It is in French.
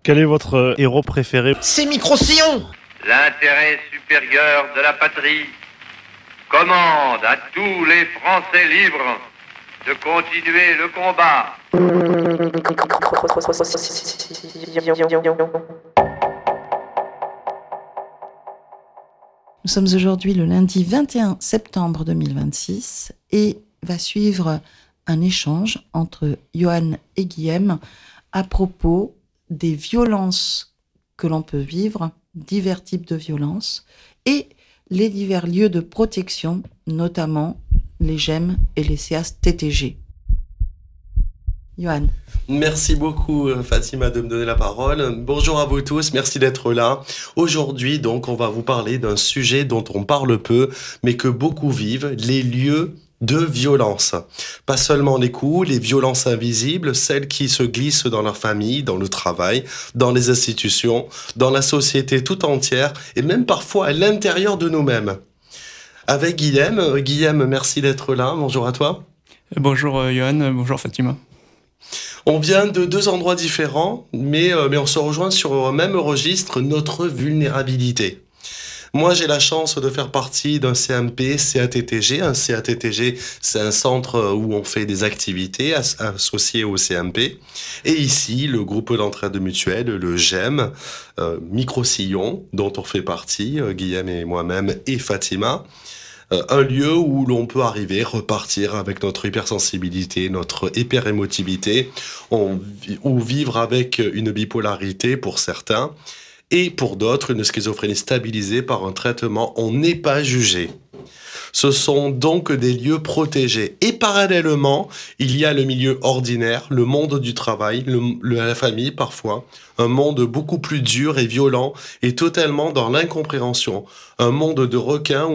Quel est votre héros préféré? C'est Micro-Sillon. L'intérêt supérieur de la patrie commande à tous les Français libres de continuer le combat. Nous sommes aujourd'hui le lundi 21 septembre 2026 et va suivre un échange entre Johan et Guillaume à propos des violences que l'on peut vivre, divers types de violences et les divers lieux de protection, notamment les GEM et les CASTTG. Johan. Merci beaucoup Fatima de me donner la parole. Bonjour à vous tous, merci d'être là. Aujourd'hui donc on va vous parler d'un sujet dont on parle peu mais que beaucoup vivent, les lieux de violence. Pas seulement les coups, les violences invisibles, celles qui se glissent dans la famille, dans le travail, dans les institutions, dans la société tout entière et même parfois à l'intérieur de nous-mêmes. Avec Guillaume. Guillaume, merci d'être là. Bonjour à toi. Bonjour Johan, bonjour Fatima. On vient de deux endroits différents, mais on se rejoint sur un même registre, notre vulnérabilité. Moi, j'ai la chance de faire partie d'un CMP CATTG. Un CATTG, c'est un centre où on fait des activités associées au CMP. Et ici, le groupe d'entraide mutuelle, le GEM, Micro-Sillon, dont on fait partie, Guillaume et moi-même et Fatima. Un lieu où l'on peut arriver, repartir avec notre hypersensibilité, notre hyperémotivité, ou vivre avec une bipolarité pour certains, et pour d'autres, une schizophrénie stabilisée par un traitement. On n'est pas jugé. Ce sont donc des lieux protégés. Et parallèlement, il y a le milieu ordinaire, le monde du travail, la famille parfois, un monde beaucoup plus dur et violent et totalement dans l'incompréhension, un monde de requins